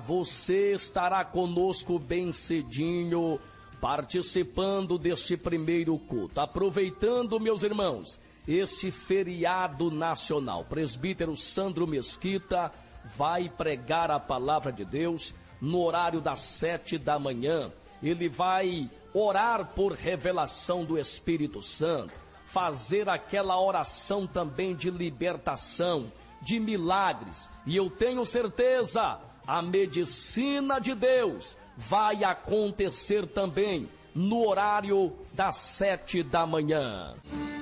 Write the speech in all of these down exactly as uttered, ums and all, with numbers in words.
você estará conosco bem cedinho, participando deste primeiro culto. Aproveitando, meus irmãos, este feriado nacional, presbítero Sandro Mesquita vai pregar a palavra de Deus no horário das sete da manhã. Ele vai orar por revelação do Espírito Santo, fazer aquela oração também de libertação, de milagres. E eu tenho certeza, a medicina de Deus vai acontecer também no horário das sete da manhã.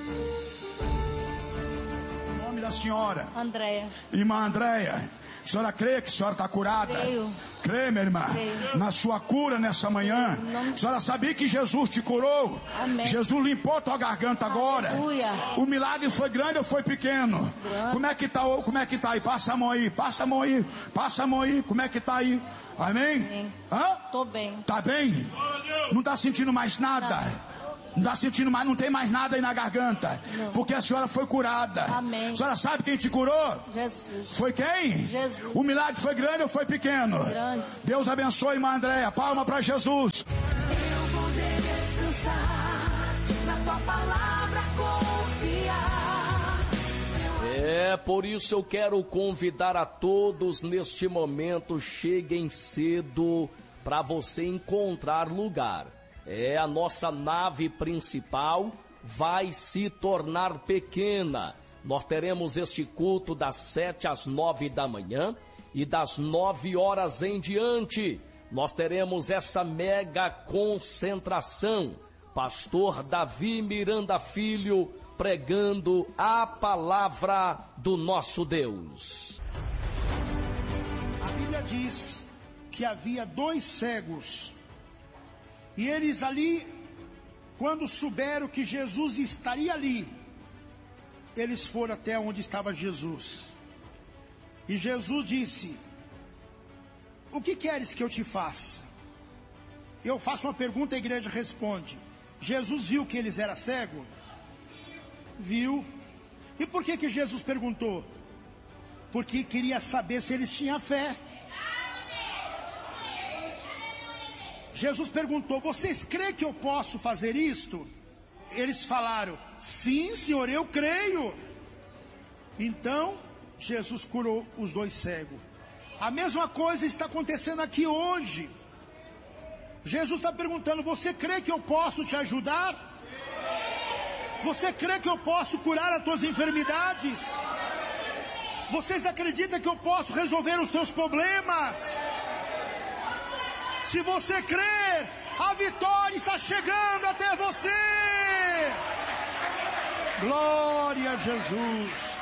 Em nome da senhora Andréia. Irmã Andréia, a senhora crê que a senhora está curada? Creio. Crê, minha irmã? Creio. Na sua cura nessa manhã? Não... A senhora sabia que Jesus te curou? Amém. Jesus limpou a tua garganta agora. Aleluia. O milagre foi grande ou foi pequeno? Grande. Como é que tá, como é que tá aí? Passa a mão aí, passa a mão aí, passa a mão aí. Como é que tá aí? Amém? Amém. Hã? Tô bem. Tá bem? Não tá sentindo mais nada? Não. Não está sentindo mais, não tem mais nada aí na garganta. Não. Porque a senhora foi curada. Amém. A senhora sabe quem te curou? Jesus. Foi quem? Jesus. O milagre foi grande ou foi pequeno? Grande. Deus abençoe, irmã Andréia. Palma para Jesus. Eu vou descansar, na tua palavra confiar. É, por isso eu quero convidar a todos neste momento, cheguem cedo para você encontrar lugar. É, a nossa nave principal vai se tornar pequena. Nós teremos este culto das sete às nove da manhã e das nove horas em diante. Nós teremos essa mega concentração. Pastor Davi Miranda Filho pregando a palavra do nosso Deus. A Bíblia diz que havia dois cegos. E eles ali, quando souberam que Jesus estaria ali, eles foram até onde estava Jesus. E Jesus disse: o que queres que eu te faça? Eu faço uma pergunta, a igreja responde. Jesus viu que eles eram cegos? Viu. E por que que Jesus perguntou? Porque queria saber se eles tinham fé. Jesus perguntou: vocês creem que eu posso fazer isto? Eles falaram: sim, Senhor, eu creio. Então Jesus curou os dois cegos. A mesma coisa está acontecendo aqui hoje. Jesus está perguntando: você crê que eu posso te ajudar? Você crê que eu posso curar as tuas enfermidades? Vocês acreditam que eu posso resolver os teus problemas? Se você crer, a vitória está chegando até você. Glória a Jesus.